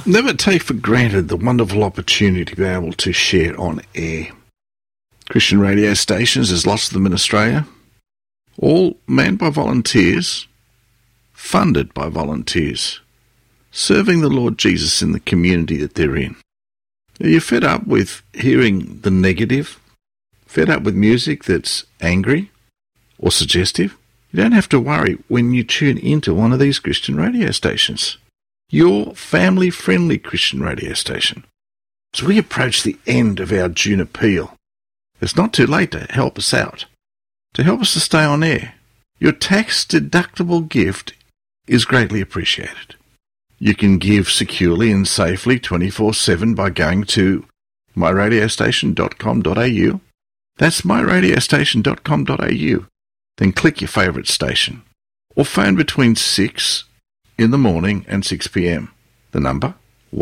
Never take for granted the wonderful opportunity to be able to share on air. Christian radio stations, there's lots of them in Australia, all manned by volunteers, funded by volunteers, serving the Lord Jesus in the community that they're in. Are you fed up with hearing the negative? Fed up with music that's angry or suggestive? You don't have to worry when you tune into one of these Christian radio stations. Your family-friendly Christian radio station. As we approach the end of our June appeal, it's not too late to help us out, to help us to stay on air. Your tax-deductible gift is greatly appreciated. You can give securely and safely 24/7 by going to myradiostation.com.au. That's myradiostation.com.au. Then click your favourite station. Or phone between 6 in the morning and 6 p.m. The number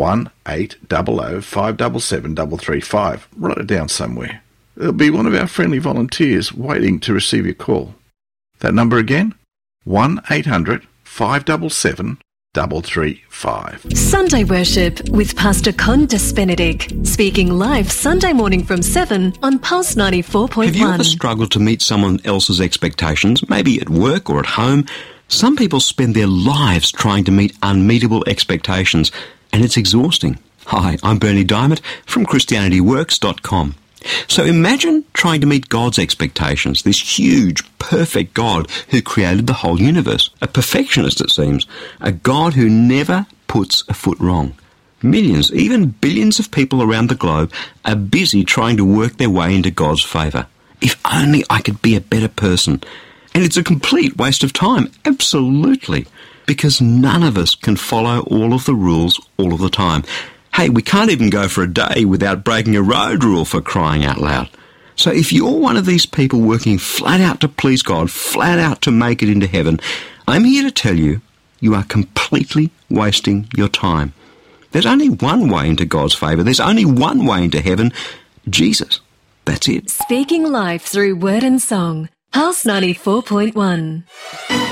1800 577 335. Write it down somewhere. There'll be one of our friendly volunteers waiting to receive your call. That number again, 1800 577 335. Sunday Worship with Pastor Condas Benedict, speaking live Sunday morning from 7 on Pulse 94.1. Have you ever struggled to meet someone else's expectations, maybe at work or at home? Some people spend their lives trying to meet unmeetable expectations, and it's exhausting. Hi, I'm Bernie Diamond from ChristianityWorks.com. So imagine trying to meet God's expectations, this huge, perfect God who created the whole universe. A perfectionist, it seems. A God who never puts a foot wrong. Millions, even billions of people around the globe are busy trying to work their way into God's favour. If only I could be a better person. And it's a complete waste of time. Absolutely. Because none of us can follow all of the rules all of the time. Hey, we can't even go for a day without breaking a road rule, for crying out loud. So if you're one of these people working flat out to please God, flat out to make it into heaven, I'm here to tell you, you are completely wasting your time. There's only one way into God's favour. There's only one way into heaven, Jesus. That's it. Speaking live through word and song, Pulse 94.1.